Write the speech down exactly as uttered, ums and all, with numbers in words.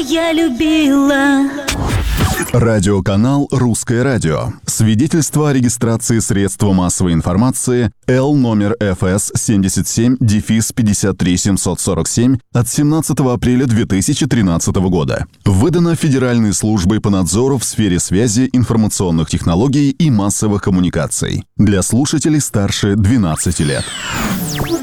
я любила. Радиоканал «Русское радио». Свидетельство о регистрации средства массовой информации Л номер эф эс семьдесят семь пятьдесят три семьсот сорок семь от семнадцатого апреля две тысячи тринадцатого года. Выдано Федеральной службой по надзору в сфере связи, информационных технологий и массовых коммуникаций. Для слушателей старше двенадцати лет.